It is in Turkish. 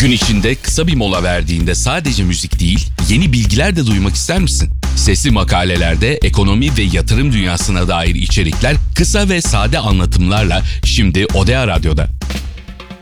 Gün içinde kısa bir mola verdiğinde sadece müzik değil, yeni bilgiler de duymak ister misin? Sesli makalelerde ekonomi ve yatırım dünyasına dair içerikler kısa ve sade anlatımlarla şimdi Odea Radyo'da.